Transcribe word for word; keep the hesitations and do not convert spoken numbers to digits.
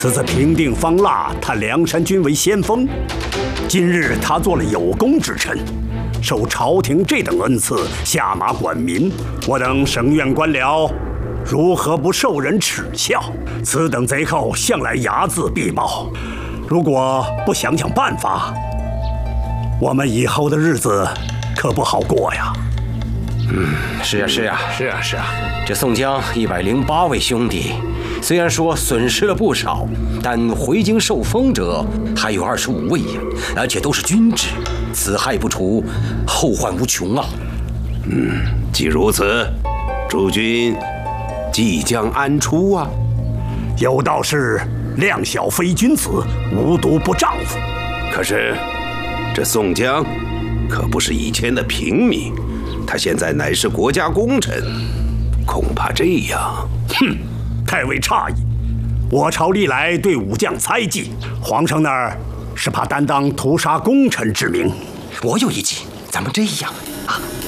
此次平定方腊，他梁山军为先锋。今日他做了有功之臣，受朝廷这等恩赐，下马管民，我等省院官僚如何不受人耻笑？此等贼寇向来睚眦必报，如果不想想办法，我们以后的日子可不好过呀。 嗯，是呀，是呀， 是啊，是啊。 这宋江一百零八位兄弟，虽然说损失了不少，但回京受封者还有二十五位呀，而且都是军职，此害不除，后患无穷啊。 嗯，既如此，诸军即将安出啊。 有道是量小非君子，无毒不丈夫。 可是这宋江可不是以前的平民，他现在乃是国家功臣，恐怕这样。 哼，太尉诧异，我朝历来对武将猜忌，皇上那儿是怕担当屠杀功臣之名。 我有一计，咱们这样啊。